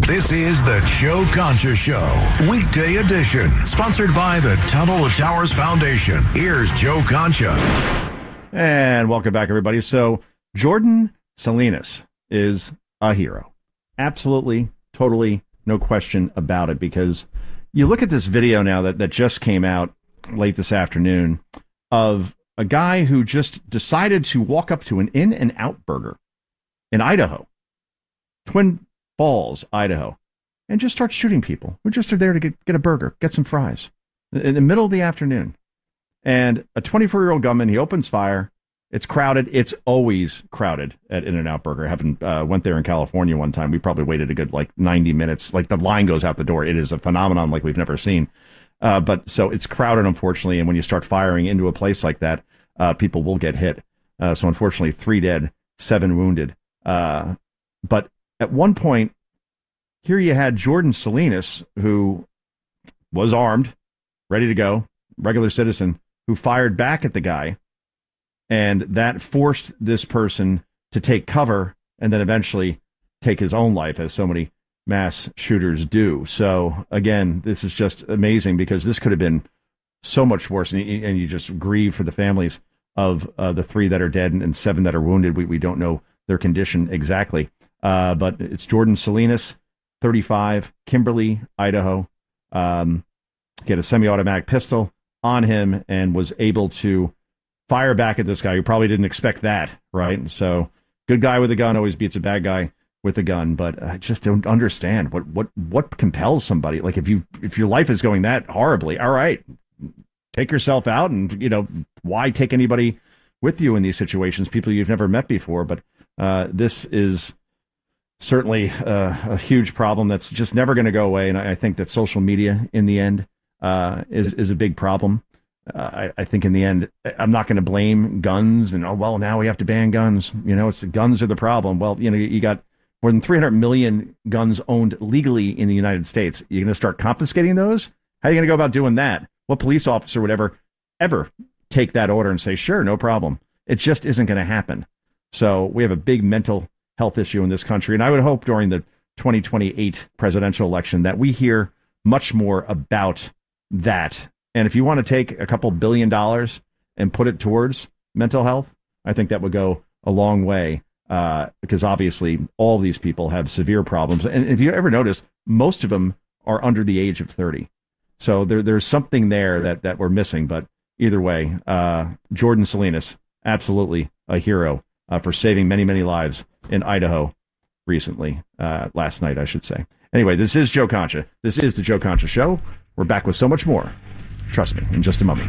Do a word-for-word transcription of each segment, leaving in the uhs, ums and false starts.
This is the Joe Concha Show, weekday edition, sponsored by the Tunnel to Towers Foundation. Here's Joe Concha. And welcome back, everybody. So Jordan Salinas is a hero. Absolutely, totally, no question about it, because you look at this video now that, that just came out late this afternoon of a guy who just decided to walk up to an In-N-Out burger in Idaho, Twin Falls, Idaho, and just start shooting people who just are there to get, get a burger, get some fries in the middle of the afternoon. And a twenty-four-year-old gunman, he opens fire. It's crowded. It's always crowded at In-N-Out Burger. I haven't, uh, went there in California one time. We probably waited a good, like, ninety minutes. Like, the line goes out the door. It is a phenomenon like we've never seen. Uh, but so it's crowded, unfortunately. And when you start firing into a place like that, uh, people will get hit. Uh, so unfortunately, three dead, seven wounded. Uh, but at one point, here you had Jordan Salinas, who was armed, ready to go, regular citizen, who fired back at the guy, and that forced this person to take cover and then eventually take his own life, as so many mass shooters do. So, again, this is just amazing, because this could have been so much worse, and you, and you just grieve for the families of uh, the three that are dead and, and seven that are wounded. We, we don't know their condition exactly. Uh, but it's Jordan Salinas, thirty-five, Kimberly, Idaho. Um, he had a semi-automatic pistol on him and was able to fire back at this guy who probably didn't expect that, right? So, good guy with a gun always beats a bad guy with a gun. But I just don't understand what what what compels somebody. Like, if you if your life is going that horribly, all right, take yourself out, and you know, why take anybody with you in these situations? People you've never met before. But uh, this is certainly uh, a huge problem that's just never going to go away. And I, I think that social media, in the end, uh, is is a big problem. Uh, I, I think in the end, I'm not going to blame guns and, oh, well, now we have to ban guns. You know, it's the guns are the problem. Well, you know, you got more than three hundred million guns owned legally in the United States. You're going to start confiscating those? How are you going to go about doing that? What police officer would ever, ever take that order and say, sure, no problem? It just isn't going to happen. So we have a big mental health issue in this country. And I would hope during the twenty twenty-eight presidential election that we hear much more about that. And if you want to take a couple billion dollars and put it towards mental health, I think that would go a long way, uh, because obviously all these people have severe problems. And if you ever notice, most of them are under the age of thirty. So there, there's something there that, that we're missing. But either way, uh, Jordan Salinas, absolutely a hero uh, for saving many, many lives in Idaho recently, uh, last night, I should say. Anyway, this is Joe Concha. This is the Joe Concha Show. We're back with so much more. Trust me, in just a moment.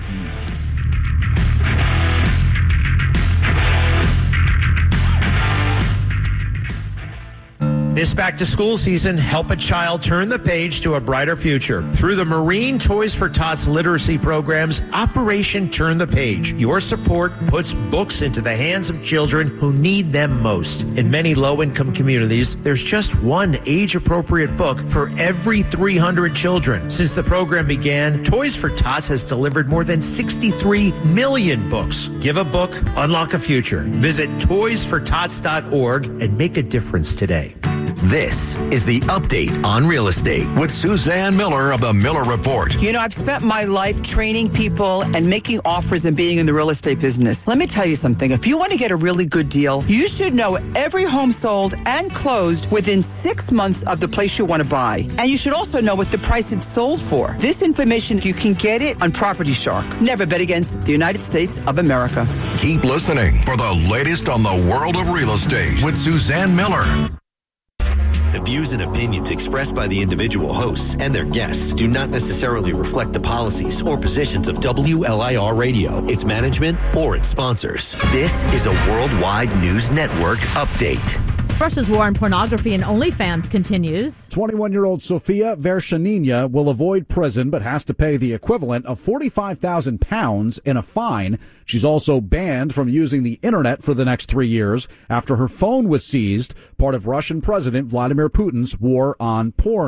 This back-to-school season, help a child turn the page to a brighter future. Through the Marine Toys for Tots literacy programs, Operation Turn the Page. Your support puts books into the hands of children who need them most. In many low-income communities, there's just one age-appropriate book for every three hundred children. Since the program began, Toys for Tots has delivered more than sixty-three million books. Give a book, unlock a future. Visit toys for tots dot org and make a difference today. This is the Update on Real Estate with Suzanne Miller of the Miller Report. You know, I've spent my life training people and making offers and being in the real estate business. Let me tell you something. If you want to get a really good deal, you should know every home sold and closed within six months of the place you want to buy. And you should also know what the price it's sold for. This information, you can get it on Property Shark. Never bet against the United States of America. Keep listening for the latest on the world of real estate with Suzanne Miller. The views and opinions expressed by the individual hosts and their guests do not necessarily reflect the policies or positions of W L I R Radio, its management, or its sponsors. This is a worldwide news network update. Russia's war on pornography and OnlyFans continues. twenty-one-year-old Sofia Vershanina will avoid prison but has to pay the equivalent of forty-five thousand pounds in a fine. She's also banned from using the internet for the next three years after her phone was seized, part of Russian President Vladimir Putin's war on porn.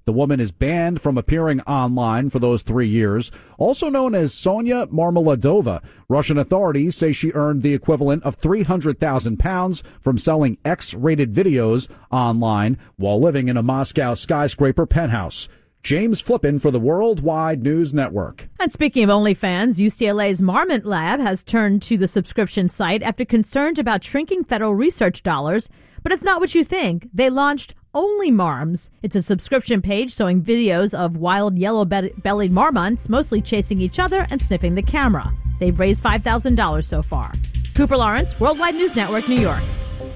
The woman is banned from appearing online for those three years. Also known as Sonia Marmeladova, Russian authorities say she earned the equivalent of three hundred thousand pounds from selling X-rated videos online while living in a Moscow skyscraper penthouse. James Flippin for the Worldwide News Network. And speaking of OnlyFans, U C L A's Marmot Lab has turned to the subscription site after concerns about shrinking federal research dollars. But it's not what you think. They launched Only Marms. It's a subscription page showing videos of wild yellow-bellied marmots mostly chasing each other and sniffing the camera. They've raised five thousand dollars so far. Cooper Lawrence, Worldwide News Network, New York.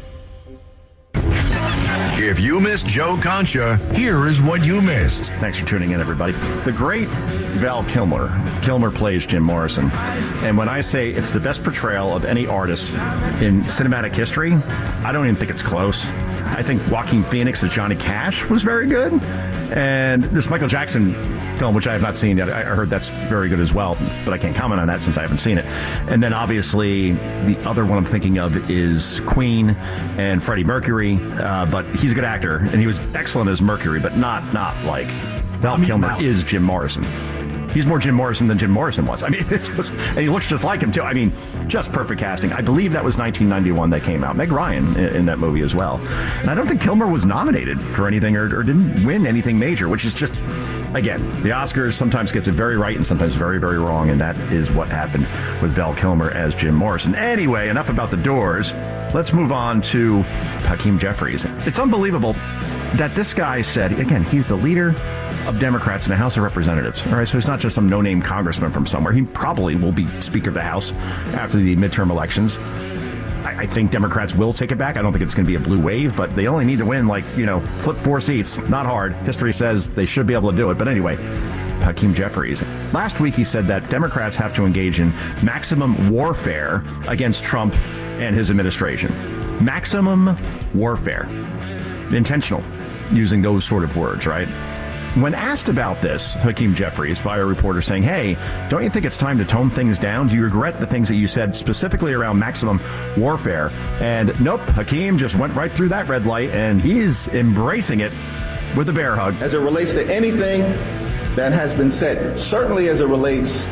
If you missed Joe Concha, here is what you missed. Thanks for tuning in, everybody. The great Val Kilmer. Kilmer plays Jim Morrison. And when I say it's the best portrayal of any artist in cinematic history, I don't even think it's close. I think Joaquin Phoenix as Johnny Cash was very good. And this Michael Jackson film, which I have not seen yet, I heard that's very good as well, but I can't comment on that since I haven't seen it. And then obviously the other one I'm thinking of is Queen and Freddie Mercury, uh, but he's a good actor, and he was excellent as Mercury, but not not like Val Kilmer is Jim Morrison. He's more Jim Morrison than Jim Morrison was. I mean, it was, and he looks just like him, too. I mean, just perfect casting. I believe that was nineteen ninety-one that came out. Meg Ryan in, in that movie as well. And I don't think Kilmer was nominated for anything or, or didn't win anything major, which is just, again, the Oscars sometimes gets it very right and sometimes very, very wrong, and that is what happened with Val Kilmer as Jim Morrison. Anyway, enough about the Doors. Let's move on to Hakeem Jeffries. It's unbelievable that this guy said, again, he's the leader of Democrats in the House of Representatives. All right, so he's not just some no-name congressman from somewhere. He probably will be Speaker of the House after the midterm elections. I, I think Democrats will take it back. I don't think it's going to be a blue wave, but they only need to win, like, you know, flip four seats. Not hard. History says they should be able to do it. But anyway, Hakeem Jeffries. Last week he said that Democrats have to engage in maximum warfare against Trump and his administration. Maximum warfare. Intentional, using those sort of words, right? When asked about this, Hakeem Jeffries, by a reporter saying, hey, don't you think it's time to tone things down? Do you regret the things that you said specifically around maximum warfare? And nope, Hakeem just went right through that red light, and he's embracing it with a bear hug. As it relates to anything that has been said, certainly as it relates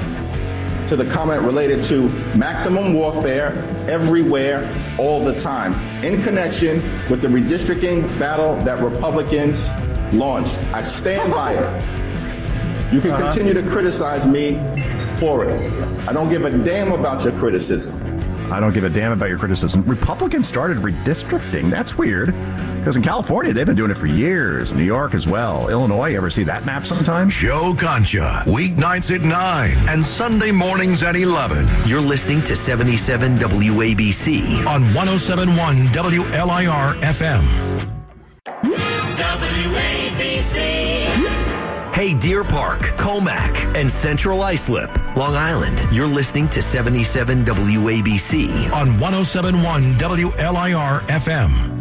to the comment related to maximum warfare everywhere, all the time, in connection with the redistricting battle that Republicans launched. I stand by it. You can uh-huh. continue to criticize me for it. I don't give a damn about your criticism. I don't give a damn about your criticism. Republicans started redistricting. That's weird. Because in California, they've been doing it for years. New York as well. Illinois, you ever see that map sometime? Joe Concha, weeknights at nine and Sunday mornings at eleven. You're listening to seventy-seven W A B C on one oh seven point one W L I R F M. W A B C. Hey, Deer Park, Comac, and Central Islip, Long Island. You're listening to seventy-seven W A B C on one oh seven point one W L I R F M.